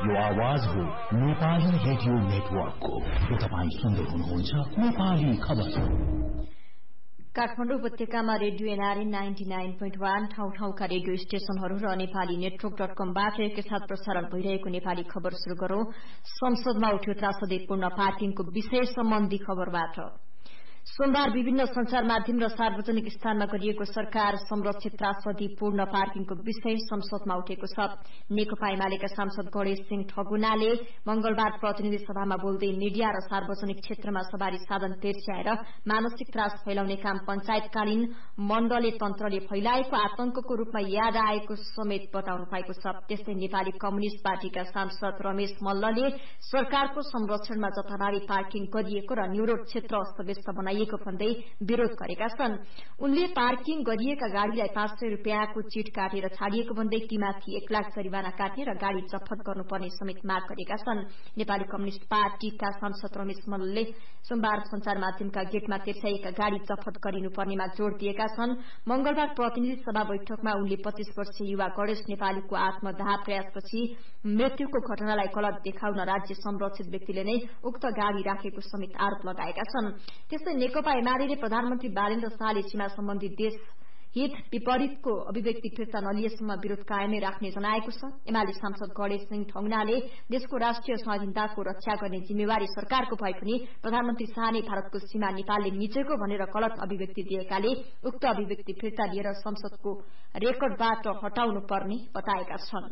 यो आवाज हो नेपाली रेडियो नेटवर्कको। तपाईं सुन्दै हुनुहुन्छ नेपाली खबर। काठमाडौँ उपत्यकामा रेडियो एनआरएन 99.1 ठाउँ-ठाउँका रेडियो स्टेशनहरू र नेपाली नेटवर्क.कमबाट एकैसाथ प्रसारण भइरहेको नेपाली खबर शुरू गरौं। संसदमा उठ्यो त्रासदीपूर्ण पार्किङको विषय सम्बन्धी खबरबाट। सोमबार विभिन्न संचार माध्यम र सार्वजनिक स्थानमा गरिएको सरकार संरक्षित त्रासदीपूर्ण पार्किङको विषय संसदमा उठेको छ। नेकपा एमालेका सांसद गणेश सिंह ठगुनाले मंगलबार प्रतिनिधि सभामा बोल्दै मीडिया र सार्वजनिक क्षेत्रमा सवारी साधन तेर्स्याएर मानसिक त्रास फैलाउने काम पञ्चायतकालीन मण्डले तन्त्रले फैलाएको आतंकको रूपमा याद आएको समेत बताउनु भएको छ। त्यस्तै नेपाली कम्युनिष्ट पार्टीका सांसद रमेश मल्लले सरकारको संरक्षणमा जथाभावी पार्किङ गरिएको र न्यूरोड क्षेत्र अस्तव्यस्त बनाइएको भन्दै विरोध गरेका छन्। उनले पार्किङ गरिएका गाड़ीलाई 500 रुपियाँको चिट काटेर छाडिएको भन्दै तीमाथि 1 लाख जरिवाना काट्ने र गाड़ी जफ्त गर्नुपर्ने समेत माग गरेका छन्। नेपाली कम्युनिष्ट पार्टीका सांसद रमेश मल्लले सोमबार संचार माध्यमका गेटमा तेर्स्याइएका गाड़ी जफ्त गरिनुपर्नेमा जोड़ दिएका छन्। मंगलबार प्रतिनिधि सभा बैठकमा उनले 25 वर्षीय युवा गणेश नेपालीको आत्मदाह प्रयासपछि मृत्युको घटनालाई गलत देखाउन राज्य संरक्षित व्यक्तिले नै उक्त गाड़ी राखेको समेत आरोप लगाएका छन्। त्यस्तै नेकपा एमाले प्रधानमन्त्री बालेन्द्र शाहले सीमा सम्बन्धी देश हित विपरीतको अभिव्यक्ति फिर्ता नलिएसम्म विरोध कायमै राख्ने जनाएको छ। एमाले सांसद गणेश सिंह ठगुनाले देशको राष्ट्रिय स्वाधीनताको रक्षा गर्ने जिम्मेवारी सरकारको भए पनि प्रधानमन्त्री शाह नै भारतको सीमा नेपालले मिचेको भनेर गलत अभिव्यक्ति दिएकाले उक्त अभिव्यक्ति फिर्ता लिएर संसदको रेकर्डबाट हटाउनु पर्ने बताएका छन्।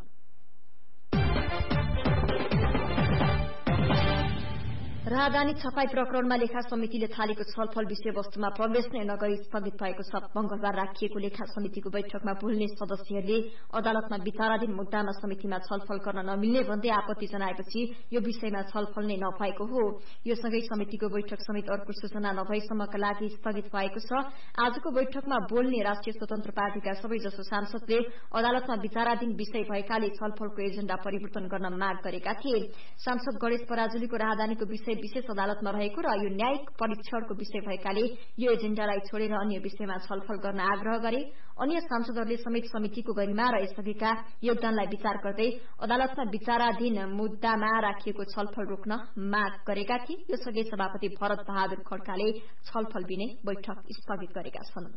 राजधानी छपाई प्रकरणमा लेखा समितिले थालेको छलफल विषयवस्तुमा प्रवेश नै नगरी स्थगित भएको छ। मंगलबार राखिएको लेखा समितिको बैठकमा बोल्ने सदस्यहरूले अदालतमा विचाराधीन मुद्दामा समितिमा छलफल गर्न नमिल्ने भन्दै आपत्ति जनाएपछि यो विषयमा छलफल नै नभएको हो। यो सँगै समितिको बैठक समेत अर्को सूचना नभएसम्मका लागि स्थगित भएको छ। आजको बैठकमा बोल्ने राष्ट्रिय स्वतन्त्र पार्टीका सबैजसो सांसदले अदालतमा विचाराधीन विषय भएकाले छलफलको एजेण्डा परिवर्तन गर्न माग गरेका थिए। सांसद गणेश पराजुलीको राजधानीको विषय विशेष अदालतमा रहेको र यो न्यायिक परीक्षणको विषय भएकाले यो एजेण्डालाई छोडेर अन्य विषयमा छलफल गर्न आग्रह गरे। अन्य सांसदहरूले समेत समितिको गरिमा र यसअघिका योगदानलाई विचार गर्दै अदालतमा विचाराधीन मुद्दामा राखिएको छलफल रोक्न माग गरेका थिए। यसअघि सभापति भरत बहादुर खड्काले छलफल बिने बैठक स्थगित गरेका छन्।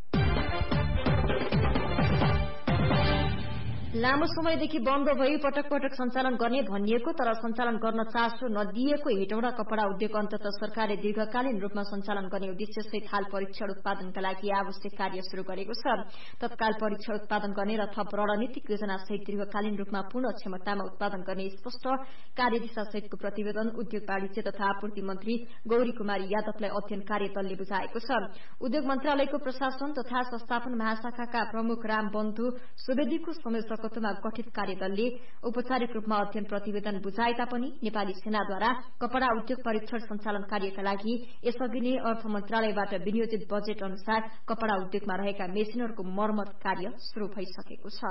लामो समयदेखि बन्द भई पटक पटक सञ्चालन गर्ने भनिएको तर सञ्चालन गर्न चासो नदिएको हेटौँडा कपड़ा उद्योग अन्ततः सरकारले दीर्घकालीन रूपमा सञ्चालन गर्ने उद्देश्यसहित हाल परीक्षण उत्पादनका लागि आवश्यक कार्य शुरू गरेको छ। तत्काल परीक्षण उत्पादन गर्ने र थप रणनीतिक योजनासहित दीर्घकालीन रूपमा पूर्ण क्षमतामा उत्पादन गर्ने स्पष्ट कार्यदिशासहितको प्रतिवेदन उद्योग वाणिज्य तथा आपूर्ति मन्त्री गौरी कुमारी यादवलाई अध्ययन कार्यदलले बुझाएको छ। उद्योग मन्त्रालयको प्रशासन तथा संस्थापन महाशाखाका प्रमुख रामबन्धु सुवेदीको संयोजक गठित कार्यदलले औपचारिक रूपमा अध्ययन प्रतिवेदन बुझाए तापनि नेपाली सेनाद्वारा कपड़ा उद्योग परीक्षण सञ्चालन कार्यका लागि यसअघि नै अर्थ मन्त्रालयबाट विनियोजित बजेट अनुसार कपड़ा उद्योगमा रहेका मेसिनहरूको मर्मत कार्य शुरू भइसकेको छ।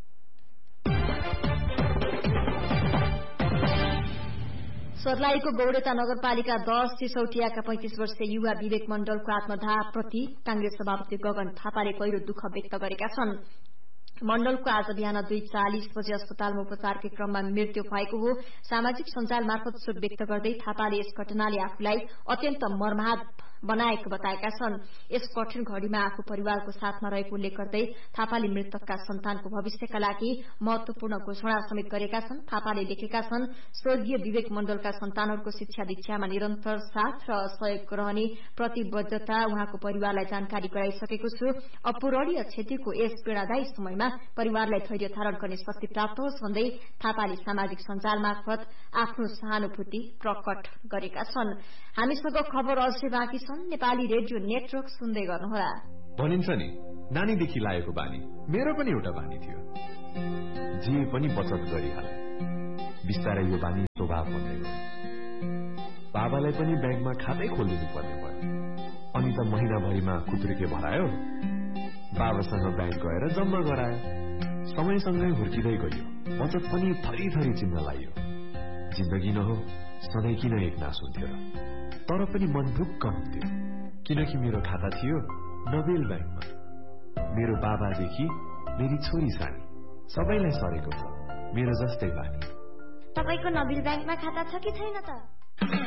सर्लाहीको गौडेता नगरपालिका 10 सिसौटियाका 35 वर्षीय युवा विवेक मण्डलको आत्मदाह प्रति कांग्रेस सभापति गगन थापाले गहिरो दुःख व्यक्त गरेका छन्। मण्डलको आज बिहान 2:40 बजे अस्पतालमा उपचारकै क्रममा मृत्यु भएको हो। सामाजिक सञ्जाल मार्फत शोक व्यक्त गर्दै थापाले यस घटनाले आफूलाई अत्यन्त मर्माहत बनाएको बताएका छन्। यस कठिन घड़ीमा आफू परिवारको साथमा रहेको उल्लेख गर्दै थापाले मृतकका सन्तानको भविष्यका लागि महत्वपूर्ण घोषणा समेत गरेका छन्। थापाले लेखेका छन्, स्वर्गीय विवेक मण्डलका सन्तानहरूको शिक्षा दीक्षामा निरन्तर साथ र सहयोग रहने प्रतिबद्धता उहाँको परिवारलाई जानकारी गराइसकेको छु। अपूरणीय क्षतिको यस पीड़ादायी समयमा परिवारलाई धैर्य धारण गर्ने शक्ति प्राप्त होस् भन्दै थापाले सामाजिक सञ्जाल मार्फत आफ्नो सहानुभूति प्रकट गरेका छन्। हामीसँग खबर अझै बाँकी छन्। नेपाली रेडियो नेटवर्क सुन्दै गर्नुहोला। भनिन्छ नि, नानीदेखि लागेको बानी मेरो पनि एउटा बानी थियो। जे पनि बचत गरिहाले। बिस्तारै यो बानी स्वभाव बन्दै गयो। बाबालाई पनि ब्याङ्कमा खातै खोलिदिनु पर्ने भयो। अनि त महिनाभरिमा खुत्रुके भरायो। बाबासँग ब्याङ्क गएर जम्मा गरायो। समयसँगै हुर्किँदै गयो। बचत पनि थरी थरी चिन्न लाग्यो। जिन्दगी न हो, सधैँ किन एक नास हुन्थ्यो र? तर पनि मन ढुक्क हुन्थ्यो, किनकि मेरो खाता थियो नोबेल ब्याङ्कमा। मेरो बाबादेखि मेरी छोरी सानी सबैलाई सरेको छ मेरो जस्तै बानी। तपाईको नबिल ब्याङ्कमा खाता छ कि छैन त?